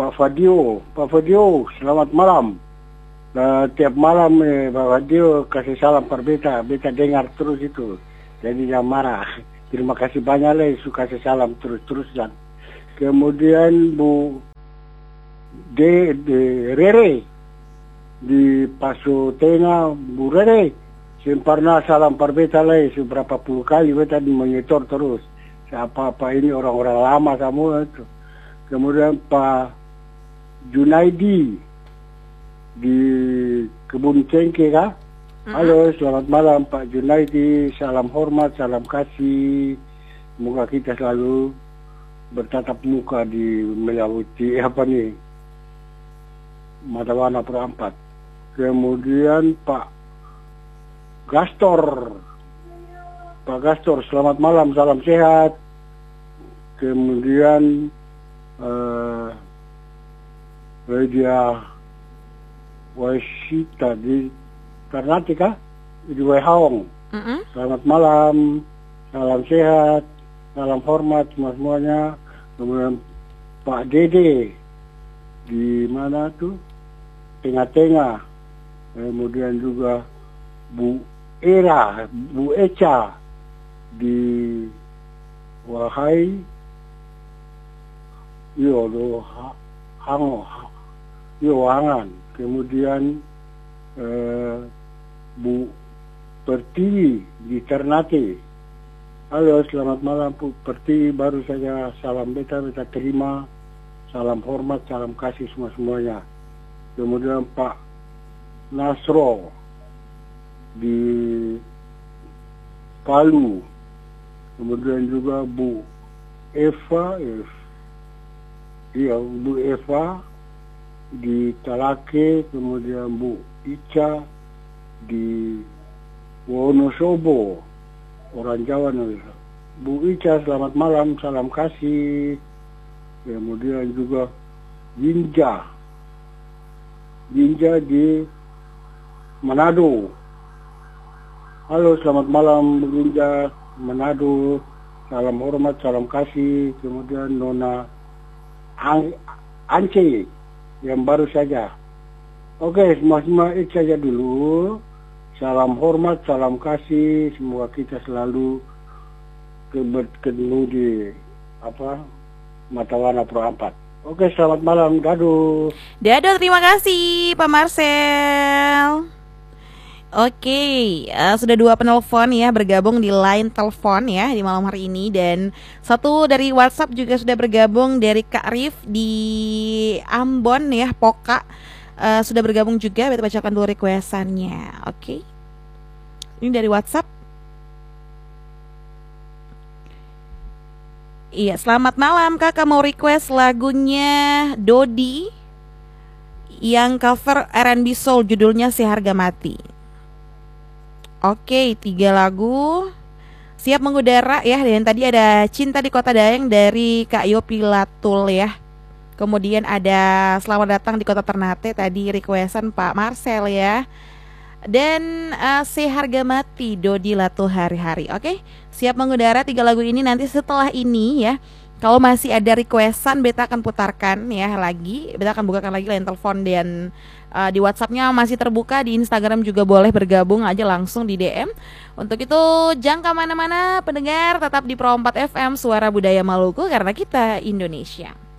Pak Fadio, selamat malam. Tiap malam Pak Fadio kasih salam per beta dengar terus itu. Jadi jangan marah. Terima kasih banyak lah, suka kasih salam terus dan. Kemudian Bu de Rere di Paso Tengah, Bu Rere, saya pernah salam per beta lah, seberapa puluh kali beta menyetor terus. Apa-apa ini orang-orang lama semua itu. Kemudian Pak Junaidi di Kebun Cengke kah? Halo, selamat malam Pak Junaidi, salam hormat, salam kasih. Semoga kita selalu bertatap muka di melewati Matawana Perempat. Kemudian Pak Gastor, selamat malam, salam sehat. Kemudian Raja Wasita di Karnatika di Wehawang. Selamat malam, salam sehat, salam hormat semuanya. Kemudian Pak Dede di mana tuh? Tengah-tengah. Kemudian juga Bu Eca di Wahai Hangan. Kemudian Bu Pertiwi di Ternate. Halo, selamat malam Bu Pertiwi, baru saja salam beta terima, salam hormat, salam kasih semuanya. Kemudian Pak Nasro di Palu. Kemudian juga Bu Eva di Talake. Kemudian Bu Ica di Wonosobo, orang Jawa nih. Bu Ica, selamat malam, salam kasih. Kemudian juga Ginja di Manado. Halo, selamat malam Bu Ginja, Manado, salam hormat, salam kasih. Kemudian Nona Ance yang baru saja. Oke, semua itu saja dulu. Salam hormat, salam kasih. Semoga kita selalu ketemu di Matawana Perempat. Oke, selamat malam. Dado, terima kasih Pak Marcel. Oke, sudah 2 penelpon ya bergabung di line telepon ya di malam hari ini, dan satu dari WhatsApp juga sudah bergabung dari Kak Rif di Ambon ya, Poka, sudah bergabung juga. Kita bacakan dulu requestannya. Oke, ini dari WhatsApp. Iya, selamat malam kakak, mau request lagunya Dodi yang cover R&B Soul, judulnya Seharga Mati. Oke, 3 lagu siap mengudara ya. Dan tadi ada Cinta di Kota Dayang dari Kak Yopi Latul ya. Kemudian ada Selamat Datang di Kota Ternate, tadi requestan Pak Marcel ya. Dan Seharga Mati Dodi Latul Hari-Hari. Oke, siap mengudara 3 lagu ini. Nanti setelah ini ya, kalau masih ada requestan, beta akan putarkan ya lagi. Beta akan bukakan lagi line telepon, dan di WhatsAppnya masih terbuka. Di Instagram juga boleh bergabung aja langsung di DM. Untuk itu jangan kemana-mana pendengar, tetap di Pro 4 FM Suara Budaya Maluku, karena kita Indonesia.